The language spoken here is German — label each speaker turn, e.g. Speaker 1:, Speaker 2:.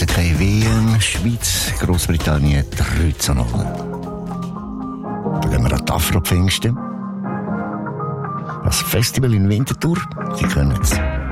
Speaker 1: Eishockey WM, Schweiz, Grossbritannien 3:0. Dann gehen wir an die Afro-Pfingsten. Das Festival in Winterthur, Sie können es.